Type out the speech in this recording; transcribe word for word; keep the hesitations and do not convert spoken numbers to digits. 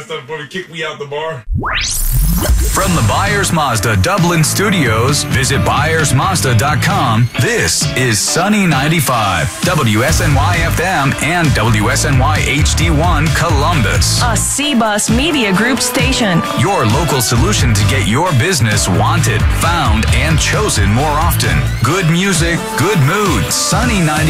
stuff before they kick me out the bar. From the Byers Mazda Dublin Studios, visit Byers Mazda dot com. This is Sunny ninety-five, W S N Y F M and W S N Y H D one Columbus. A C-Bus Media Group station. Your local solution to get your business wanted, found, and chosen more often. Good music, good mood. Sunny ninety-five.